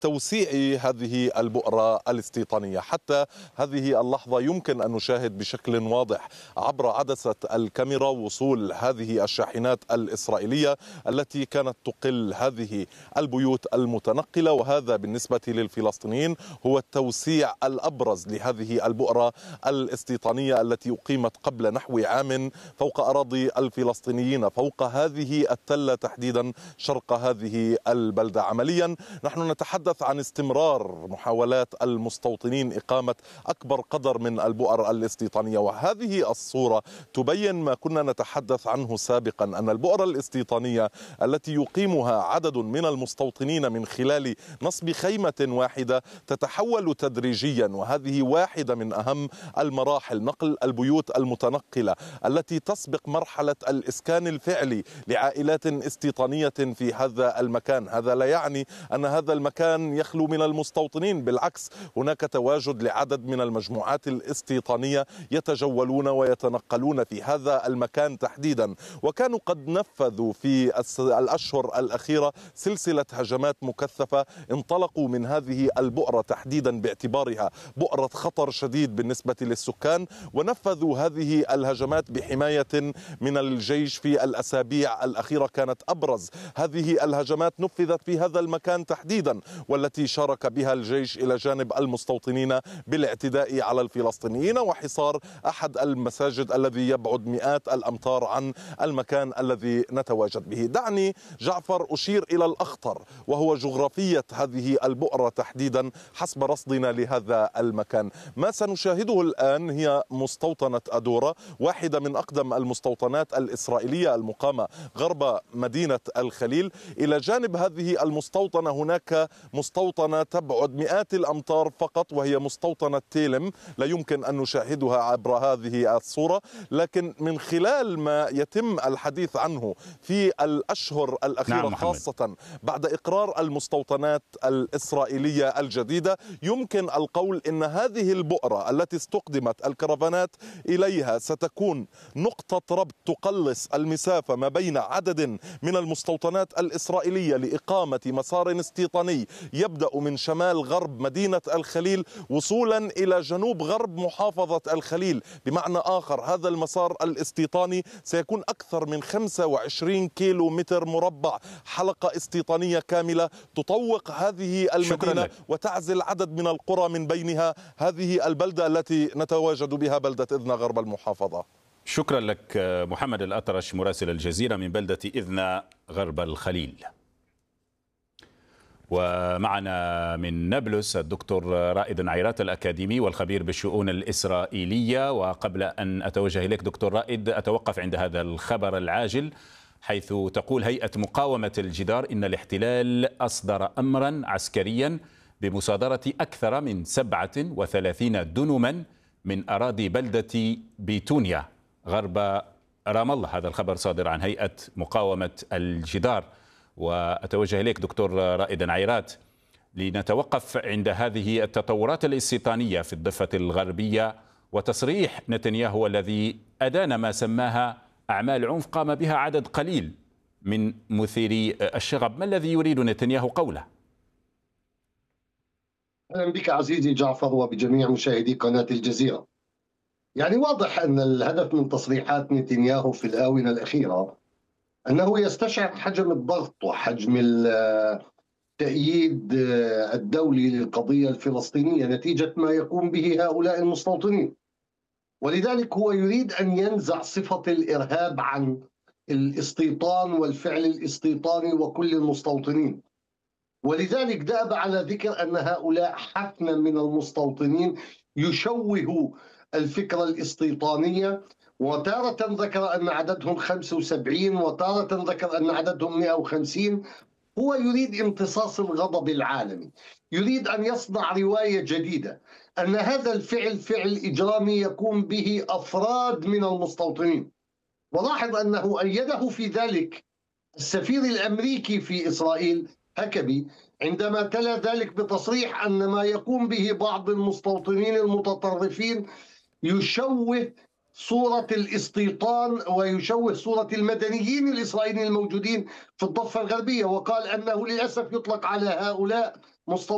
توسيع هذه البؤرة الاستيطانية. حتى هذه اللحظة يمكن أن نشاهد بشكل واضح عبر عدسة الكاميرا وصول هذه الشاحنات الإسرائيلية التي كانت تقل هذه البيوت المتنقلة، وهذا بالنسبة للفلسطينيين هو التوسيع الأبرز لهذه البؤرة الاستيطانية التي أقيمت قبل نحو عام فوق أراضي الفلسطينيين، فوق هذه التلة تحديدا شرق هذه البلدة. عمليا نحن نتحدث عن استمرار محاولات المستوطنين إقامة أكبر قدر من البؤر الاستيطانية، وهذه الصورة تبين ما كنا نتحدث عنه سابقا، أن البؤر الاستيطانية التي يقيمها عدد من المستوطنين من خلال نصب خيمة واحدة تتحول تدريجيا، وهذه واحدة من أهم المراحل، نقل البيوت المتنقلة التي تسبق مرحلة الإسكان الفعلي لعائلات استيطانية في هذا المكان. هذا لا يعني أن هذا المكان يخلو من المستوطنين، بالعكس هناك تواجد لعدد من المجموعات الاستيطانية يتجولون ويتنقلون في هذا المكان تحديدا، وكانوا قد نفذوا في الأشهر الأخيرة سلسلة هجمات مكثفة انطلقوا من هذه البؤرة تحديدا باعتبارها بؤرة خطر شديد بالنسبة للسكان، ونفذوا هذه الهجمات بحماية من الجيش في الأسابيع الأخيرة. كانت أبرز هذه الهجمات نفذت في هذا المكان تحديدا، والتي شارك بها الجيش إلى جانب المستوطنين بالاعتداء على الفلسطينيين وحصار أحد المساجد الذي يبعد مئات الأمتار عن المكان الذي نتواجد به. دعني جعفر أشير إلى الأخطر، وهو جغرافية هذه البؤرة تحديدا حسب رصدنا لهذا المكان. ما سنشاهده الآن هي مستوطنة أدورا، واحدة من أقدم المستوطنات الإسرائيلية المقامة غرب مدينة الخليل. إلى جانب هذه المستوطنة هناك مستوطنة تبعد مئات الأمتار فقط، وهي مستوطنة تيلم، لا يمكن أن نشاهدها عبر هذه الصورة، لكن من خلال ما يتم الحديث عنه في الأشهر الأخيرة خاصة بعد إقرار المستوطنات الإسرائيلية الجديدة، يمكن القول إن هذه البؤرة التي استقدمت الكرفانات إليها ستكون نقطة ربط تقلص المسافة ما بين عدد من المستوطنات الإسرائيلية لإقامة مسار استيطاني يبدأ من شمال غرب مدينة الخليل وصولا إلى جنوب غرب محافظة الخليل. بمعنى آخر هذا المسار الاستيطاني سيكون أكثر من 25 كيلو متر مربع، حلقة استيطانية كاملة تطوق هذه المدينة وتعزل عدد من القرى، من بينها هذه البلدة التي نتواجد بها، بلدة إذنا غرب المحافظة. شكرا لك محمد الأطرش مراسل الجزيرة من بلدة إذنا غرب الخليل. ومعنا من نابلس الدكتور رائد عيرات الأكاديمي والخبير بالشؤون الإسرائيلية. وقبل أن أتوجه إليك دكتور رائد أتوقف عند هذا الخبر العاجل، حيث تقول هيئة مقاومة الجدار إن الاحتلال أصدر أمرا عسكريا بمصادرة أكثر من 37 دنما من أراضي بلدة بيتونيا غرب رام الله. هذا الخبر صادر عن هيئة مقاومة الجدار. وأتوجه إليك دكتور رائد عيرات لنتوقف عند هذه التطورات الاستيطانية في الضفة الغربية وتصريح نتنياهو الذي أدان ما سماها أعمال عنف قام بها عدد قليل من مثيري الشغب. ما الذي يريد نتنياهو قوله؟ أهلا بك عزيزي جعفر وبجميع مشاهدي قناة الجزيرة. يعني واضح أن الهدف من تصريحات نتنياهو في الآونة الأخيرة أنه يستشعر حجم الضغط وحجم التأييد الدولي للقضية الفلسطينية نتيجة ما يقوم به هؤلاء المستوطنين، ولذلك هو يريد أن ينزع صفة الإرهاب عن الاستيطان والفعل الاستيطاني وكل المستوطنين. ولذلك داب على ذكر أن هؤلاء حفنة من المستوطنين يشوهوا الفكرة الاستيطانية، وتارة ذكر أن عددهم 75 وتارة ذكر أن عددهم 150. هو يريد امتصاص الغضب العالمي، يريد أن يصنع رواية جديدة أن هذا الفعل فعل إجرامي يقوم به أفراد من المستوطنين. ولاحظ أنه أيده في ذلك السفير الأمريكي في إسرائيل هكبي عندما تلا ذلك بتصريح أن ما يقوم به بعض المستوطنين المتطرفين يشوه صورة الاستيطان ويشوه صورة المدنيين الإسرائيليين الموجودين في الضفة الغربية، وقال أنه للأسف يطلق على هؤلاء مستوطنين